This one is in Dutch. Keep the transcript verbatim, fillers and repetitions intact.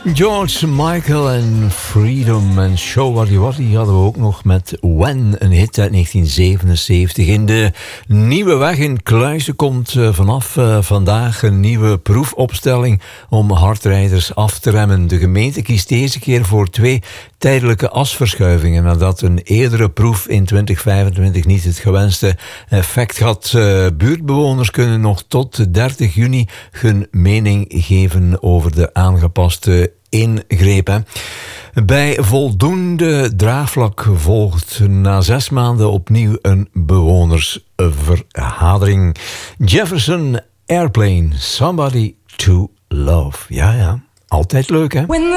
George Michael en Freedom en Show What You Want, die hadden we ook nog met When, een hit uit negentien zevenenzeventig. In de Nieuwe Weg in Kluisen komt uh, vanaf uh, vandaag een nieuwe proefopstelling om hardrijders af te remmen. De gemeente kiest deze keer voor twee tijdelijke asverschuivingen, nadat een eerdere proef in twintig vijfentwintig niet het gewenste effect had. Uh, buurtbewoners kunnen nog tot dertig juni hun mening geven over de aangepaste ingrepen. Bij voldoende draagvlak volgt na zes maanden opnieuw een bewonersvergadering. Jefferson Airplane, Somebody to Love. Ja, ja, altijd leuk, hè?